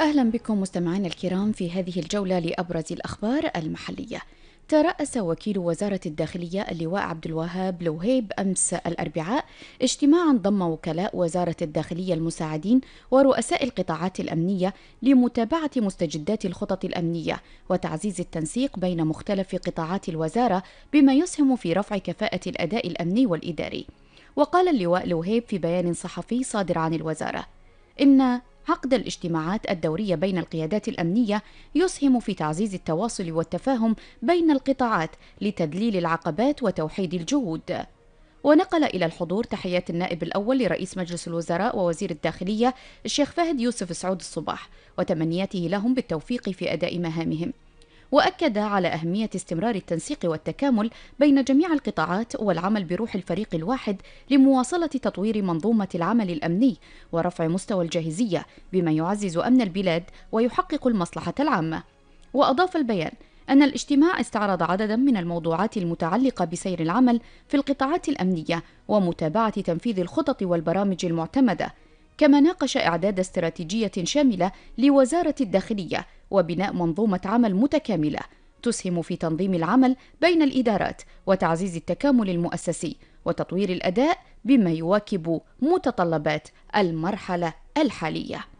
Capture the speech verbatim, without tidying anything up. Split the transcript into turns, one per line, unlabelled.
أهلا بكم مستمعينا الكرام في هذه الجولة لأبرز الأخبار المحلية. ترأس وكيل وزارة الداخلية اللواء عبد الوهاب لوهيب أمس الأربعاء اجتماعا ضم وكلاء وزارة الداخلية المساعدين ورؤساء القطاعات الأمنية لمتابعة مستجدات الخطط الأمنية وتعزيز التنسيق بين مختلف قطاعات الوزارة بما يسهم في رفع كفاءة الأداء الأمني والإداري. وقال اللواء لوهيب في بيان صحفي صادر عن الوزارة إن عقد الاجتماعات الدورية بين القيادات الأمنية يسهم في تعزيز التواصل والتفاهم بين القطاعات لتذليل العقبات وتوحيد الجهود. ونقل إلى الحضور تحيات النائب الأول لرئيس مجلس الوزراء ووزير الداخلية الشيخ فهد يوسف سعود الصباح وتمنياته لهم بالتوفيق في أداء مهامهم، وأكد على أهمية استمرار التنسيق والتكامل بين جميع القطاعات والعمل بروح الفريق الواحد لمواصلة تطوير منظومة العمل الأمني ورفع مستوى الجاهزية بما يعزز أمن البلاد ويحقق المصلحة العامة. وأضاف البيان أن الاجتماع استعرض عددا من الموضوعات المتعلقة بسير العمل في القطاعات الأمنية ومتابعة تنفيذ الخطط والبرامج المعتمدة، كما ناقش إعداد استراتيجية شاملة لوزارة الداخلية وبناء منظومة عمل متكاملة تسهم في تنظيم العمل بين الإدارات وتعزيز التكامل المؤسسي وتطوير الأداء بما يواكب متطلبات المرحلة الحالية.